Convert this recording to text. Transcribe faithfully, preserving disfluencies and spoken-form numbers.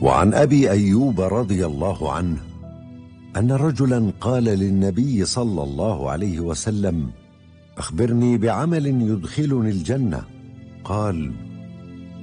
وعن أبي أيوب رضي الله عنه أن رجلا قال للنبي صلى الله عليه وسلم: أخبرني بعمل يدخلني الجنة. قال: